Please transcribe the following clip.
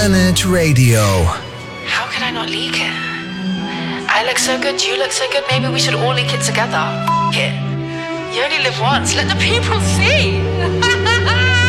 Planet Radio. How could I not leak it? I look so good, you look so good, maybe we should all leak it together. F it. You only live once, let the people see.